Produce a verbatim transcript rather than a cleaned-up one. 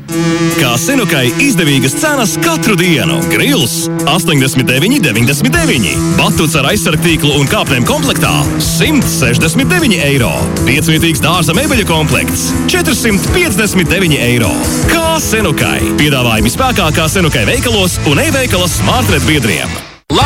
Kā Senukai izdevīgas cenas katru dienu. Grils astoņdesmit deviņi deviņdesmit deviņi. Batuts ar aizsargtīklu un kāpnēm komplektā simt sešdesmit deviņi eiro. Piecvietīgs dārza mēbeļu komplekts četrsimt piecdesmit deviņi eiro. Kā Senukai. Piedāvājumi spēkā kā Senukai veikalos un e-veikala Smartred biedriem.